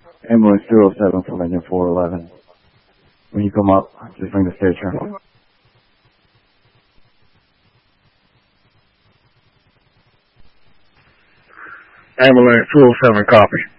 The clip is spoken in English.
Ambulance 207 from engine 411. When you come up, just ring the station. Ambulance 207, copy.